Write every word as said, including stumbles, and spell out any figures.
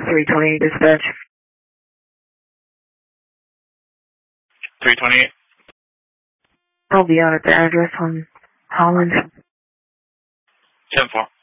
three twenty-eight dispatch. three twenty-eight. I'll be out at the address on Holland. ten four.